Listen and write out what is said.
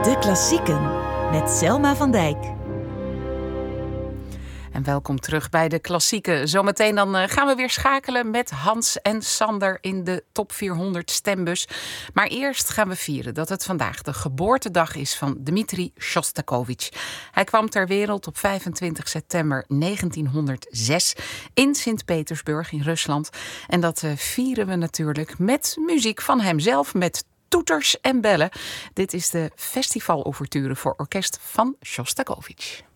De Klassieken met Selma van Dijk. En welkom terug bij de Klassieken. Zometeen dan gaan we weer schakelen met Hans en Sander in de Top 400 stembus. Maar eerst gaan we vieren dat het vandaag de geboortedag is van Dmitri Shostakovich. Hij kwam ter wereld op 25 september 1906 in Sint-Petersburg in Rusland. En dat vieren we natuurlijk met muziek van hemzelf, met toeters en bellen. Dit is de festivalouverture voor orkest van Shostakovich.